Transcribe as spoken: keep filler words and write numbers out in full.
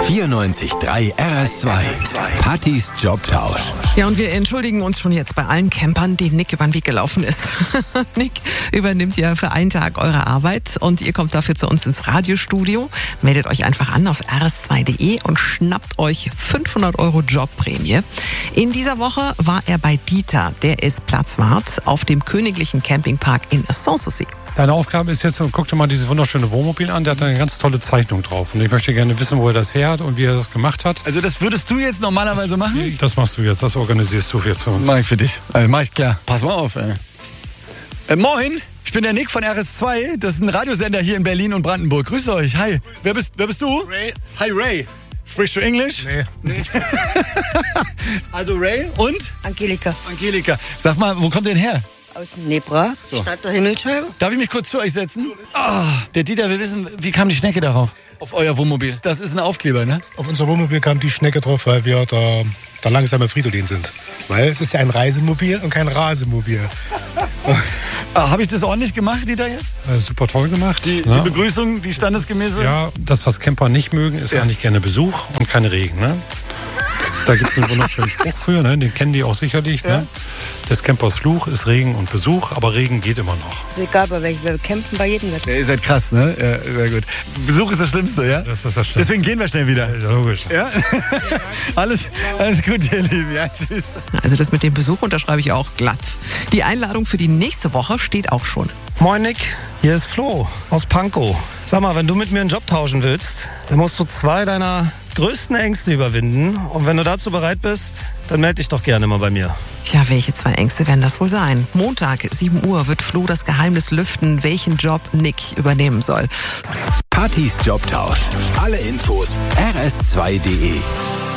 vierundneunzig Komma drei R S zwei. Pattys Jobtausch. Ja, und wir entschuldigen uns schon jetzt bei allen Campern, denen Nick über den Weg gelaufen ist. Nick übernimmt ja für einen Tag eure Arbeit und ihr kommt dafür zu uns ins Radiostudio. Meldet euch einfach an auf r s zwei punkt d e und schnappt euch fünfhundert Euro Jobprämie. In dieser Woche war er bei Dieter. Der ist Platzwart auf dem Königlichen Campingpark in Sanssouci. Deine Aufgabe ist jetzt, guck dir mal dieses wunderschöne Wohnmobil an, der hat eine ganz tolle Zeichnung drauf. Und ich möchte gerne wissen, wo er das her hat und wie er das gemacht hat. Also das würdest du jetzt normalerweise machen? Das machst du jetzt, das organisierst du jetzt für uns. Mach ich für dich. Also mach ich klar. Pass mal auf, ey. Äh, moin, ich bin der Nick von R S zwei. Das ist ein Radiosender hier in Berlin und Brandenburg. Grüße euch. Hi. Wer bist, wer bist du? Ray. Hi, Ray. Sprichst du Englisch? Nee. Nee. Also Ray und? Angelika. Angelika. Sag mal, wo kommt denn her? Aus Nebra, So. Stadt der Himmelscheibe. Darf ich mich kurz zu euch setzen? Ah, der Dieter will wissen, wie kam die Schnecke darauf? Auf euer Wohnmobil. Das ist ein Aufkleber, ne? Auf unser Wohnmobil kam die Schnecke drauf, weil wir da, da langsame Fridolin sind. Weil es ist ja ein Reisemobil und kein Rasemobil. Ah, habe ich das ordentlich gemacht, Dieter, jetzt? Äh, super toll gemacht. Die, ne? die Begrüßung, die standesgemäße? Ja, das, was Camper nicht mögen, ist Ja. eigentlich gerne Besuch und kein Regen. Ne? Das, da gibt es einen wunderschönen Spruch für, ne? Den kennen die auch sicherlich. Ja. Ne? Des Campers Fluch ist Regen und Besuch, aber Regen geht immer noch. Ist egal, bei welchem. Wir campen bei jedem Wetter. Ja, ihr seid krass, ne? Ja, sehr gut. Besuch ist das Schlimmste, ja? Das ist das Schlimmste. Deswegen gehen wir schnell wieder. Ja, logisch. Ja? alles, alles gut, ihr Lieben. Ja, tschüss. Also das mit dem Besuch unterschreibe ich auch glatt. Die Einladung für die nächste Woche steht auch schon. Moin Nick, hier ist Flo aus Pankow. Sag mal, wenn du mit mir einen Job tauschen willst, dann musst du zwei deiner größten Ängste überwinden. Und wenn du dazu bereit bist, dann melde dich doch gerne mal bei mir. Ja, welche zwei Ängste werden das wohl sein? Montag, sieben Uhr, wird Flo das Geheimnis lüften, welchen Job Nick übernehmen soll. Pattys Jobtausch. Alle Infos r s zwei punkt d e.